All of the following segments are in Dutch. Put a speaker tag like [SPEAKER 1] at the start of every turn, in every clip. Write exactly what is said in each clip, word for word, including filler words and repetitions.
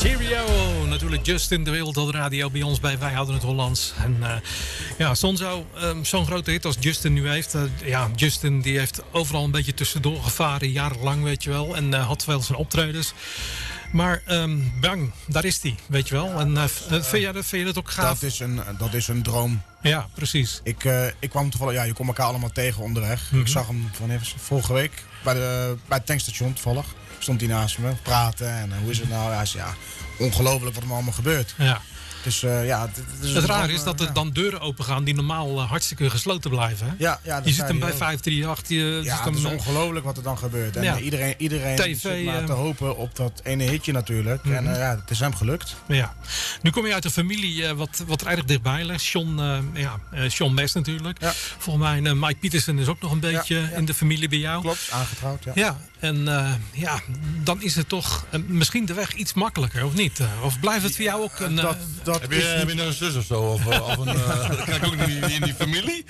[SPEAKER 1] Cheerio, natuurlijk Justin, de Wereldradio bij ons bij Wij Houden het Hollands. En uh, ja, Sonzo, um, zo'n grote hit als Justin nu heeft. Uh, ja, Justin die heeft overal een beetje tussendoor gevaren, jarenlang, weet je wel. En uh, had wel zijn optredens. Maar um, bang, daar is hij, weet je wel. En uh, vind, je, vind je dat ook gaaf?
[SPEAKER 2] Dat is een, dat is een droom.
[SPEAKER 1] Ja, precies.
[SPEAKER 2] Ik, uh, ik kwam toevallig, ja, je komt elkaar allemaal tegen onderweg. Mm-hmm. Ik zag hem wanneer was het? Vorige week bij, de, bij het tankstation toevallig. Stond hij naast me, praten en uh, hoe is het nou? Hij zei, ja, ongelooflijk wat er allemaal gebeurt.
[SPEAKER 1] Ja.
[SPEAKER 2] Dus, uh, ja, het, het, is
[SPEAKER 1] het raar is dat er ja. dan deuren open gaan die normaal uh, hartstikke gesloten blijven. Hè?
[SPEAKER 2] Ja, ja,
[SPEAKER 1] je ziet hem bij vijf drie acht. Je
[SPEAKER 2] ja, het
[SPEAKER 1] hem,
[SPEAKER 2] is ongelooflijk wat er dan gebeurt. En ja. iedereen, iedereen
[SPEAKER 1] T V,
[SPEAKER 2] zit maar
[SPEAKER 1] uh,
[SPEAKER 2] te hopen op dat ene hitje natuurlijk. Mm-hmm. En uh, ja, het is hem gelukt.
[SPEAKER 1] Ja. Nu kom je uit een familie uh, wat, wat er erg dichtbij ligt. Sean, uh, ja, uh, Sean Mes natuurlijk. Ja. Volgens mij uh, Mike Peterson is ook nog een beetje ja, ja. in de familie bij jou.
[SPEAKER 2] Klopt, aangetrouwd. Ja.
[SPEAKER 1] ja. En uh, ja, dan is het toch uh, misschien de weg iets makkelijker, of niet? Uh, of blijft het voor jou ook een... Uh,
[SPEAKER 3] dat, dat heb, je, is heb je nou een zus of zo? Of, of een, uh, kan ik ook in die, in die familie?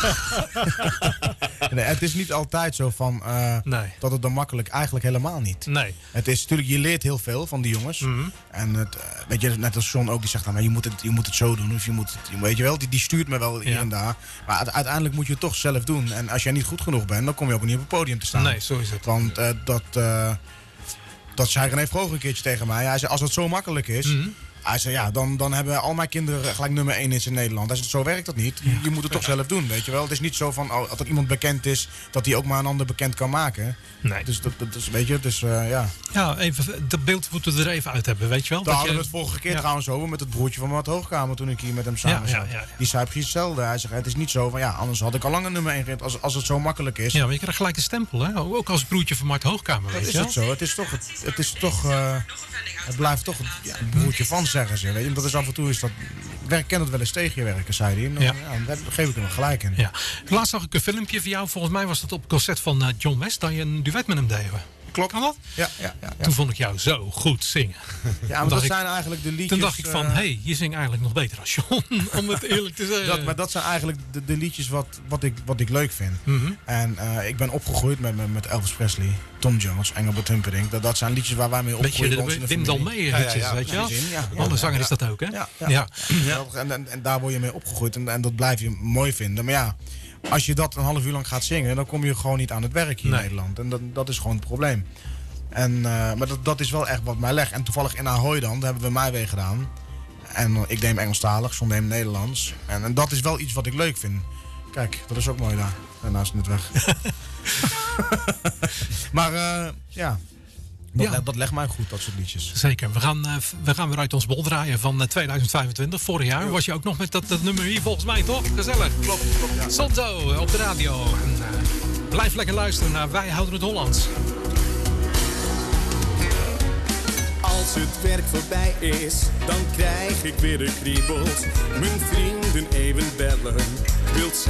[SPEAKER 2] Nee, het is niet altijd zo van uh,
[SPEAKER 1] nee.
[SPEAKER 2] dat het dan makkelijk, eigenlijk helemaal niet.
[SPEAKER 1] Nee.
[SPEAKER 2] Het is natuurlijk, je leert heel veel van die jongens.
[SPEAKER 1] Mm-hmm.
[SPEAKER 2] En het, uh, weet je, net als Sean ook, die zegt dan, maar je moet het, je moet het zo doen. Of je moet het, weet je wel, die, die stuurt me wel hier ja. en daar. Maar uiteindelijk moet je het toch zelf doen. En als jij niet goed genoeg bent, dan kom je ook niet op het podium te staan.
[SPEAKER 1] Nee, zo is het.
[SPEAKER 2] Want uh, dat, uh, dat zei René Vroger een keertje tegen mij. Hij zei, als het zo makkelijk is... Mm-hmm. Hij zei, ja, dan, dan hebben al mijn kinderen gelijk nummer één is in Nederland. Hij zei, zo werkt dat niet. Je, je moet het toch zelf doen, weet je wel. Het is niet zo van, oh, dat er iemand bekend is, dat hij ook maar een ander bekend kan maken.
[SPEAKER 1] Nee.
[SPEAKER 2] Dus dat, dat is, weet je, dus uh, ja.
[SPEAKER 1] Ja, even, dat beeld moeten we er even uit hebben, weet je wel.
[SPEAKER 2] Daar
[SPEAKER 1] dat
[SPEAKER 2] hadden
[SPEAKER 1] je...
[SPEAKER 2] we het vorige keer
[SPEAKER 1] ja.
[SPEAKER 2] trouwens over met het broertje van Mart Hoogkamer toen ik hier met hem samen
[SPEAKER 1] ja,
[SPEAKER 2] zat.
[SPEAKER 1] ja, ja, ja.
[SPEAKER 2] Die zei precies hetzelfde. Hij zegt, het is niet zo van, ja, anders had ik al lang een nummer één gereden als, als het zo makkelijk is.
[SPEAKER 1] Ja, maar je krijgt gelijk een stempel, hè? Ook als broertje van Mart Hoogkamer, weet
[SPEAKER 2] dat
[SPEAKER 1] je
[SPEAKER 2] is het zo. Het is toch, het, het is toch, uh, het blijft toch ja, een broertje van, zeggen ze, weet je. Dat is af en toe is dat, werk, ken het wel eens tegen je werken, zei hij. Dan,
[SPEAKER 1] ja.
[SPEAKER 2] ja, daar geef ik hem gelijk in.
[SPEAKER 1] Ja. Laatst zag ik een filmpje van jou, volgens mij was dat op het concert van uh, John West, dat je een duet met hem deed.
[SPEAKER 2] Klopt.
[SPEAKER 1] Kan dat?
[SPEAKER 2] Ja, ja, ja, ja.
[SPEAKER 1] Toen vond ik jou zo goed zingen.
[SPEAKER 2] Ja, maar dat ik, zijn eigenlijk de liedjes...
[SPEAKER 1] Toen dacht ik van, hé, uh, hey, je zingt eigenlijk nog beter dan John, om het eerlijk te zeggen.
[SPEAKER 2] Dat, maar dat zijn eigenlijk de, de liedjes wat, wat, ik, wat ik leuk vind.
[SPEAKER 1] Mm-hmm.
[SPEAKER 2] En uh, ik ben opgegroeid met, met Elvis Presley, Tom Jones, Engelbert Humperdinch. Dat, dat zijn liedjes waar wij mee opgroeien.
[SPEAKER 1] Beetje de Wim Dalmee hitjes, ja, ja, ja. weet je wel? Ja, ja, ja, Alle zanger ja, is dat ook, hè?
[SPEAKER 2] Ja. ja.
[SPEAKER 1] ja.
[SPEAKER 2] ja. ja. En, en, en daar word je mee opgegroeid en, en dat blijf je mooi vinden. Maar ja, als je dat een half uur lang gaat zingen, dan kom je gewoon niet aan het werk hier nee. in Nederland. En dat, dat is gewoon het probleem. En, uh, maar dat, dat is wel echt wat mij legt. En toevallig in Ahoy dan, daar hebben we mij weer gedaan. En uh, ik neem Engelstalig, John neemt Nederlands. En, en dat is wel iets wat ik leuk vind. Kijk, dat is ook mooi daar. Daarna is het weg. Maar uh, ja, dat, ja. dat legt mij goed, dat soort liedjes.
[SPEAKER 1] Zeker. We gaan, uh, we gaan weer uit ons bol draaien van uh, tweeduizend vijfentwintig. Vorig jaar was je ook nog met dat, dat nummer hier volgens mij, toch? Gezellig.
[SPEAKER 2] Klopt, klopt. Ja.
[SPEAKER 1] Sonzo op de radio. En, uh, blijf lekker luisteren naar Wij Houden het Hollands.
[SPEAKER 4] Als het werk voorbij is, dan krijg ik weer de kriebels. Mijn vrienden even bellen, wilt